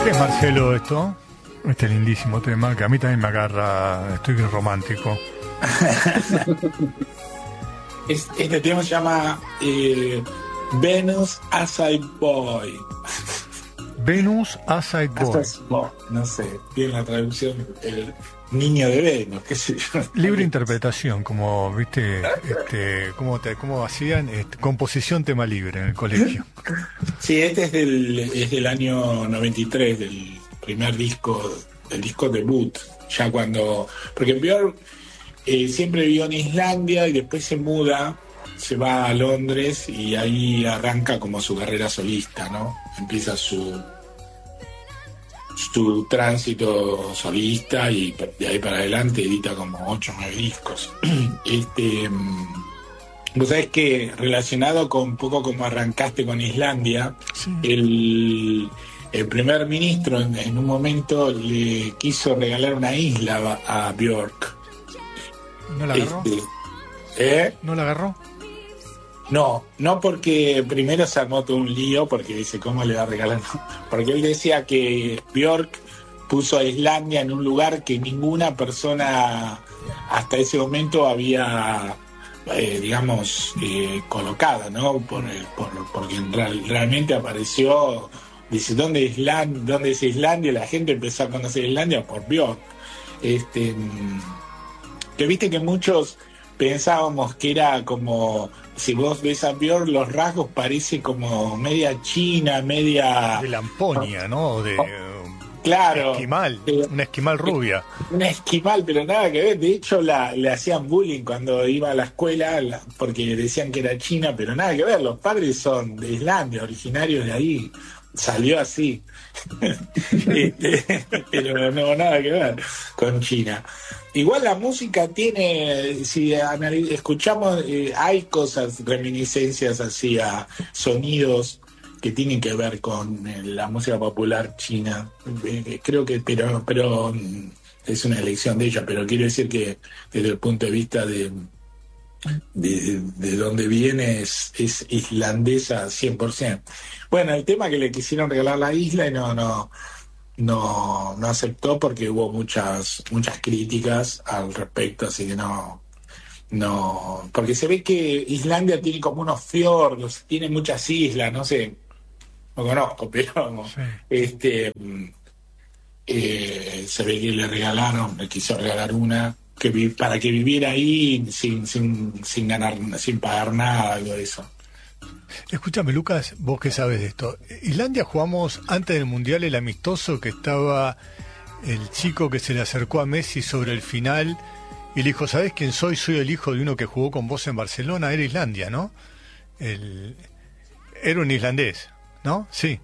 ¿Qué es, Marcelo, esto? Este lindísimo tema que a mí también me agarra, estoy romántico. Este tema se llama Venus Acid Boy. Venus Acid Boy. No sé, bien la traducción, el niño de Venus, qué sé yo. Libre interpretación, como, viste, cómo hacían composición tema libre en el colegio. Sí, este es del año 93, del primer disco, el disco debut, ya cuando... Porque Björk siempre vivió en Islandia y después se muda, se va a Londres y ahí arranca como su carrera solista, ¿no? Empieza su tránsito solista y de ahí para adelante edita como 8 o 9 discos. Vos sabés que relacionado con un poco como arrancaste con Islandia, sí. El primer ministro en un momento le quiso regalar una isla a Björk. ¿No la agarró? ¿No la agarró? No porque primero se armó todo un lío porque dice, ¿cómo le va a regalar? Porque él decía que Björk puso a Islandia en un lugar que ninguna persona hasta ese momento había, colocado, ¿no? Porque realmente apareció, dice, ¿dónde es Islandia? La gente empezó a conocer Islandia por Björk. Que viste que muchos pensábamos que era como, si vos ves a Björk, los rasgos parece como media china, media... De Lamponia, ¿no? Claro. Esquimal, una esquimal rubia. Una esquimal, pero nada que ver. De hecho, le hacían bullying cuando iba a la escuela porque decían que era china, pero nada que ver. Los padres son de Islandia, originarios de ahí. Salió así. Pero no, nada que ver con China. Igual la música tiene, si escuchamos, hay cosas, reminiscencias así a sonidos que tienen que ver con la música popular china. Creo que, pero es una elección de ella, pero quiero decir que desde el punto de vista de donde viene es islandesa 100%. Bueno, el tema que le quisieron regalar la isla y no aceptó porque hubo muchas críticas al respecto, así que no, porque se ve que Islandia tiene como unos fiordos, tiene muchas islas, no sé, no conozco, pero sí. Se ve que le quiso regalar una para que viviera ahí sin ganar, sin pagar nada, algo de eso. Escúchame, Lucas, vos que sabes de esto. Islandia jugamos antes del Mundial el amistoso que estaba el chico que se le acercó a Messi sobre el final y le dijo, ¿sabés quién soy? Soy el hijo de uno que jugó con vos en Barcelona. Era Islandia, ¿no? Era un islandés, ¿no? Sí,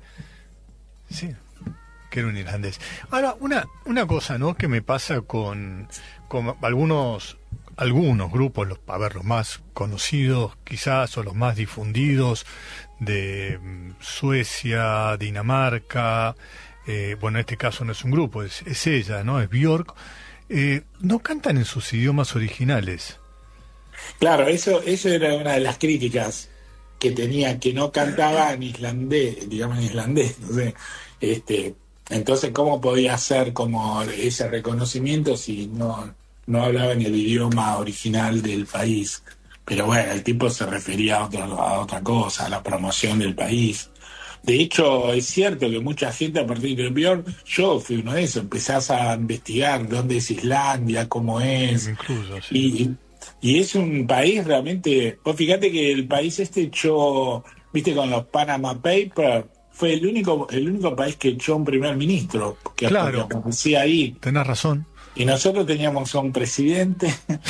que era un irlandés. Ahora, una cosa, ¿no?, que me pasa con algunos grupos, los más conocidos quizás, o los más difundidos, de Suecia, Dinamarca, en este caso no es un grupo, es ella, ¿no?, es Björk, no cantan en sus idiomas originales. Claro, eso era una de las críticas que tenía, que no cantaba en islandés, no sé, entonces, ¿cómo podía hacer como ese reconocimiento si no hablaba en el idioma original del país? Pero bueno, el tipo se refería a otra cosa, a la promoción del país. De hecho, es cierto que mucha gente a partir de Björk, yo fui uno de esos, empezás a investigar dónde es Islandia, cómo es. Incluso, sí. Y es un país realmente... Vos fíjate que el país echó, viste, con los Panama Papers, fue el único país que echó un primer ministro, que claro, aparecía ahí. Tenés razón. Y nosotros teníamos a un presidente.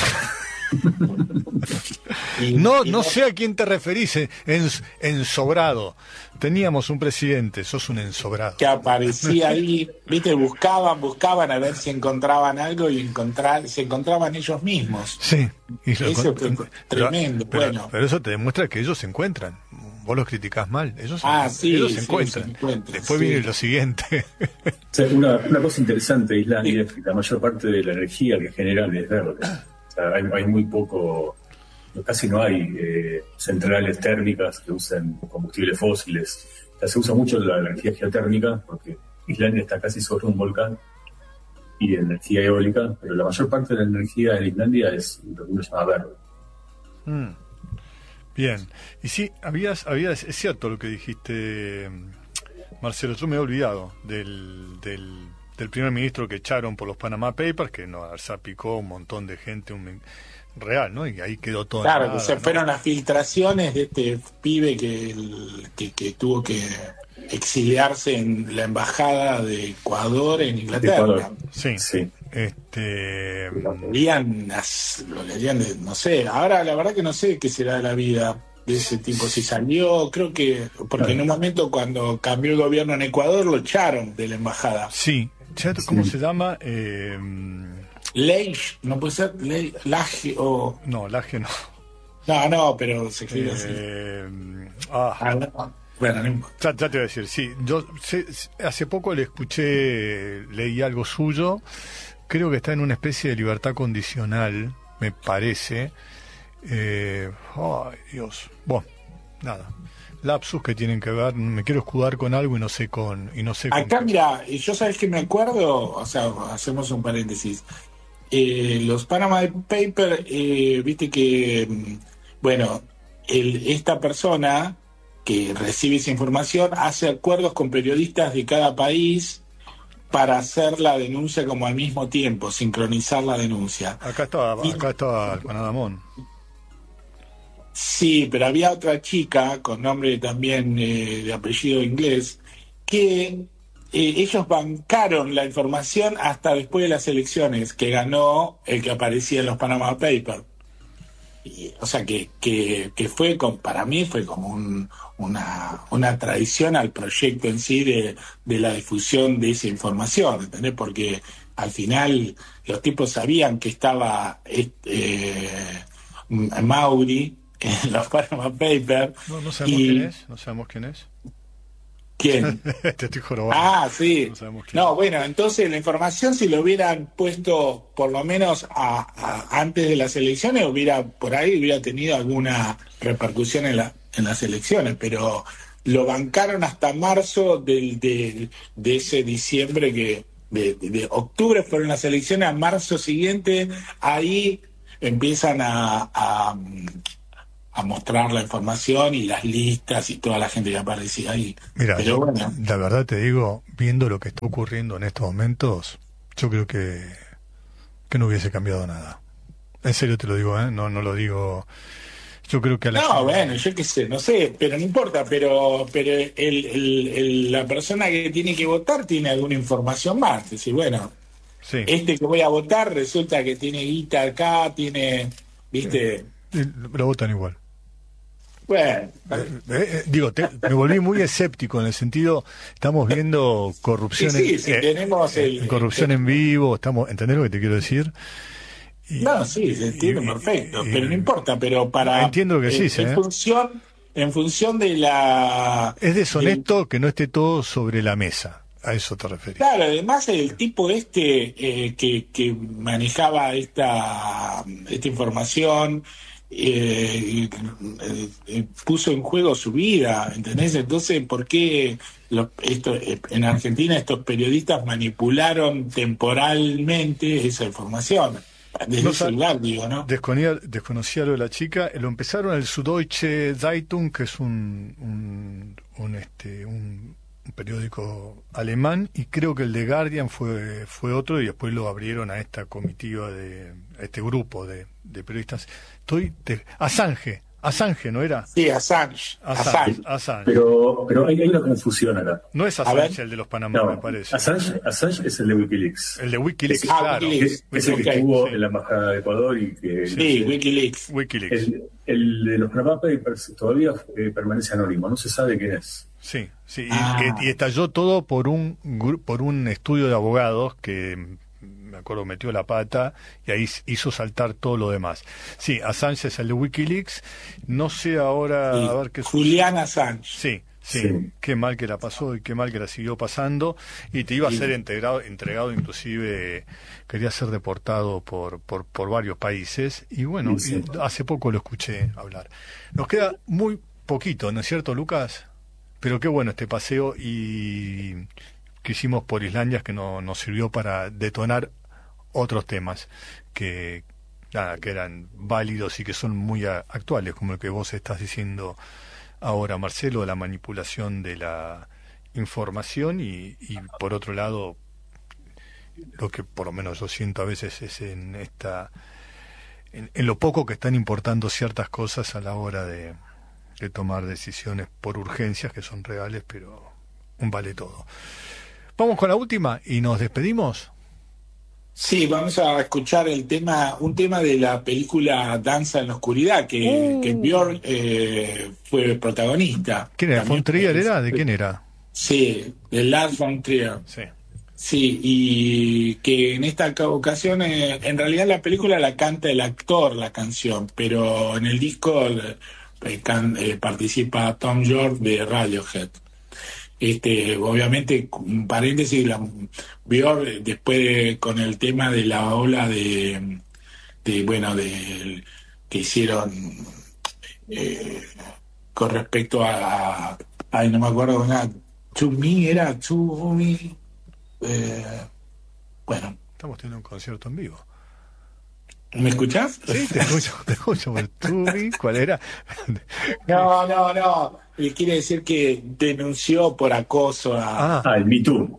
No sé a quién te referís, ensobrado. Teníamos un presidente, sos un ensobrado. Que aparecía ahí, viste, buscaban a ver si encontraban algo y se encontraban ellos mismos. Sí. Eso fue tremendo. Pero eso te demuestra que ellos se encuentran. Vos los criticás mal, ellos se encuentran. Después viene lo siguiente. O sea, una cosa interesante de Islandia es que la mayor parte de la energía que generan es verde. O sea, hay muy poco, casi no hay centrales térmicas que usen combustibles fósiles. O sea, se usa mucho la energía geotérmica porque Islandia está casi sobre un volcán y de energía eólica, pero la mayor parte de la energía en Islandia es lo que uno llama verde. Bien. Y sí, es cierto lo que dijiste, Marcelo, yo me he olvidado del primer ministro que echaron por los Panama Papers, que no salpicó un montón de gente, real, ¿no? Y ahí quedó todo. Claro, nada, que se fueron las filtraciones de este pibe que tuvo que exiliarse en la embajada de Ecuador en Inglaterra. Sí. Lo querían no sé, ahora la verdad que no sé qué será de la vida de ese tipo, si salió, creo que, porque en un momento cuando cambió el gobierno en Ecuador lo echaron de la embajada. Sí, ¿cómo se llama? Leish, no puede ser, Laje o... No, Laje no. No, pero se escribe así. Bueno, no importa. Ya te voy a decir, sí, yo hace poco leí algo suyo, creo que está en una especie de libertad condicional, me parece. Ay, Dios. Bueno, nada. Lapsus que tienen que ver, me quiero escudar con algo y no sé Acá, mira, yo sabes que me acuerdo, o sea, hacemos un paréntesis. Los Panama Papers, viste que, bueno, esta persona que recibe esa información hace acuerdos con periodistas de cada país para hacer la denuncia como al mismo tiempo, sincronizar la denuncia. Acá estaba el Panadamón. Sí, pero había otra chica con nombre también de apellido inglés que ellos bancaron la información hasta después de las elecciones, que ganó el que aparecía en los Panama Papers. O sea que fue para mí fue como una traición al proyecto en sí de la difusión de esa información, ¿entendés? Porque al final los tipos sabían que estaba Mauri en los Panama Papers. No sabemos quién es, no sabemos quién es. ¿Quién? Te estoy jorobando. Sí. No, bueno, entonces la información, si lo hubieran puesto por lo menos antes de las elecciones, por ahí hubiera tenido alguna repercusión en las elecciones, pero lo bancaron hasta marzo de ese diciembre de octubre fueron las elecciones, a marzo siguiente, ahí empiezan a mostrar la información y las listas y toda la gente que aparecía ahí. Mira, pero bueno, la verdad te digo, viendo lo que está ocurriendo en estos momentos, yo creo que no hubiese cambiado nada. En serio te lo digo, no lo digo. Yo creo que bueno, yo qué sé, no sé, pero no importa, pero la persona que tiene que votar tiene alguna información más. Es decir, bueno, sí. Este que voy a votar resulta que tiene guita acá, ¿viste? Lo votan igual. Bueno, me volví muy escéptico en el sentido, estamos viendo corrupción, tenemos corrupción en vivo, ¿entendés lo que te quiero decir? Sí, se entiende perfecto, pero no importa, pero entiendo que sí, en función de la... Es deshonesto que no esté todo sobre la mesa, a eso te referís. Claro, además el tipo que manejaba esta información puso en juego su vida, ¿entendés? Entonces, ¿por qué en Argentina estos periodistas manipularon temporalmente esa información? Desde el celular, digo, ¿no? Desconocía lo de la chica. Lo empezaron el Süddeutsche Zeitung, que es un periódico alemán, y creo que el de Guardian fue otro, y después lo abrieron a esta comitiva a este grupo de periodistas. Assange, ¿no era? Sí, Assange. Pero hay una confusión acá. No es Assange el de los Panamá, me parece. Assange es el de Wikileaks. El de Wikileaks, claro. Es el que estuvo en la embajada de Ecuador y que... Sí, Wikileaks. El de los Panama Papers todavía permanece anónimo, no se sabe quién es. Sí. Y estalló todo por un estudio de abogados que... me acuerdo, metió la pata y ahí hizo saltar todo lo demás. Sí, Assange es el de Wikileaks. No sé ahora, sí, a ver qué Julian Assange. Sí, qué mal que la pasó y qué mal que la siguió pasando. Y te iba a ser entregado, inclusive quería ser deportado por varios países. Y bueno, hace poco lo escuché hablar. Nos queda muy poquito, ¿no es cierto, Lucas? Pero qué bueno este paseo y que hicimos por Islandia que nos sirvió para detonar otros temas que eran válidos y que son muy actuales, como el que vos estás diciendo ahora, Marcelo, de la manipulación de la información y por otro lado, lo que por lo menos yo siento a veces es en lo poco que están importando ciertas cosas a la hora de tomar decisiones por urgencias que son reales, pero un vale todo. Vamos con la última y nos despedimos. Sí, vamos a escuchar un tema de la película Danza en la Oscuridad, que Björk fue protagonista. ¿Quién era? ¿Von Trier era? ¿De quién era? Sí, de Lars von Trier. Sí. Sí, y que en esta ocasión, en realidad la película la canta el actor, la canción, pero en el disco participa Tom York de Radiohead. Obviamente, un paréntesis, Björk después con el tema de la ola que hicieron con respecto ay, no me acuerdo nada, To Me, bueno. Estamos teniendo un concierto en vivo. ¿Me escuchás? Sí, te escucho. ¿Cuál era? No. Quiere decir que denunció por acoso el Me Too.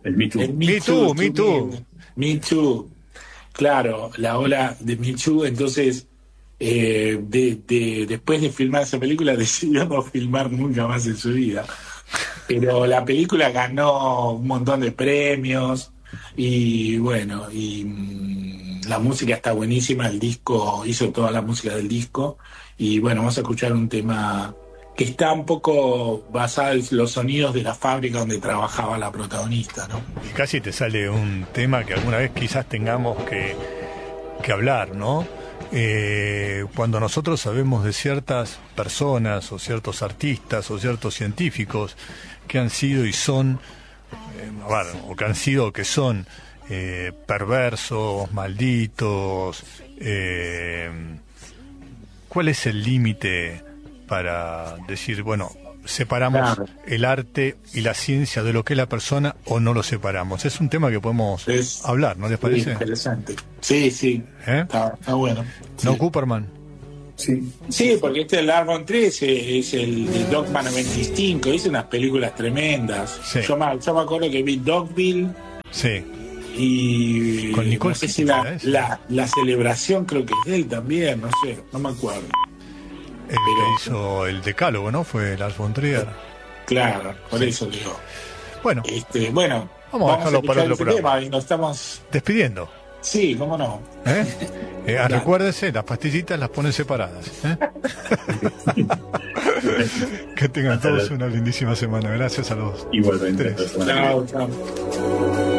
Me Too. Claro, la ola de Me Too. Entonces, después de filmar esa película, decidió no filmar nunca más en su vida. Pero la película ganó un montón de premios y bueno, la música está buenísima, el disco, hizo toda la música del disco y bueno, vamos a escuchar un tema que está un poco basado en los sonidos de la fábrica donde trabajaba la protagonista, ¿no? Y casi te sale un tema que alguna vez quizás tengamos que hablar, ¿no? Cuando nosotros sabemos de ciertas personas o ciertos artistas o ciertos científicos que han sido y son, o que han sido o que son perversos, malditos, ¿cuál es el límite para decir, bueno, separamos el arte y la ciencia de lo que es la persona o no lo separamos? Es un tema que podemos hablar, ¿no les parece? Interesante. Sí. Está bueno. ¿No, sí. Cooperman? Sí, porque Lars von Trier es el de Dogma 95, hizo unas películas tremendas. Sí. Yo me acuerdo que vi Dogville. Sí. Y con Nicole, no sé si la celebración creo que es de él también, no sé, no me acuerdo. El que hizo el decálogo, ¿no? Fue Lars von Trier. Claro, por eso digo. Bueno, vamos a dejarlo para otro programa. Y nos estamos despidiendo. Sí, cómo no. Recuérdese, las pastillitas las ponen separadas. Que tengan todos una lindísima semana. Gracias a los igualmente. Chao.